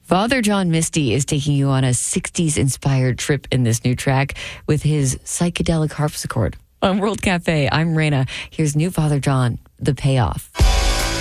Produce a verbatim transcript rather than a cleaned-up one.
Father John Misty is taking you on a sixties-inspired trip in this new track with his psychedelic harpsichord. On World Cafe, I'm Raina. Here's new Father John, The Payoff.